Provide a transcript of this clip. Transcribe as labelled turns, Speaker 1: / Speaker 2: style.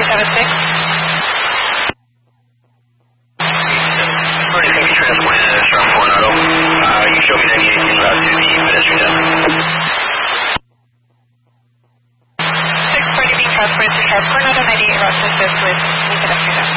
Speaker 1: 376.
Speaker 2: 36 transport to Storm Coronado. You show me negative en route to the pedestrian desk.
Speaker 1: 640 being transported to Storm Coronado, 98 route to assist with the pedestrian desk.